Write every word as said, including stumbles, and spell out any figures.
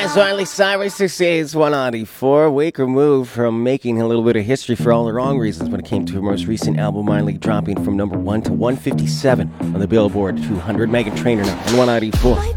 Yes, Miley Cyrus, this is one ninety-four. A week removed from making a little bit of history for all the wrong reasons when it came to her most recent album, Miley, dropping from number one to one fifty-seven on the Billboard two hundred. Meghan Trainor now on one ninety-four.